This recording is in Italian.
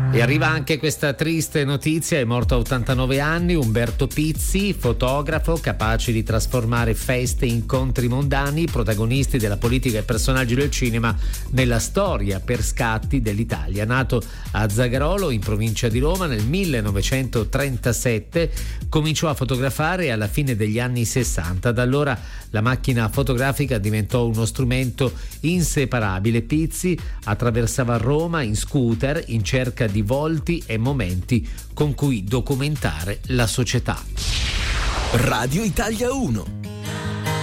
E arriva anche questa triste notizia: è morto a 89 anni Umberto Pizzi, fotografo capace di trasformare feste e incontri mondani, protagonisti della politica e personaggi del cinema, nella storia per scatti dell'Italia. Nato a Zagarolo, in provincia di Roma, nel 1937, cominciò a fotografare alla fine degli anni 60. Da allora la macchina fotografica diventò uno strumento inseparabile. Pizzi attraversava Roma in scooter in cerca di volti e momenti con cui documentare la società. Radio Italia 1.